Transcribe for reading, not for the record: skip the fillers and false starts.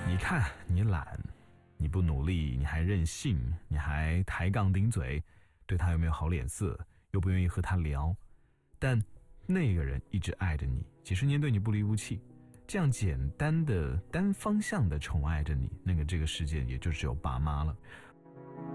你看你懒，你不努力，你还任性，你还抬杠顶嘴，对他又没有好脸色，又不愿意和他聊，但那个人一直爱着你，几十年对你不离不弃，这样简单的单方向的宠爱着你，那个这个世界也就只有爸妈了。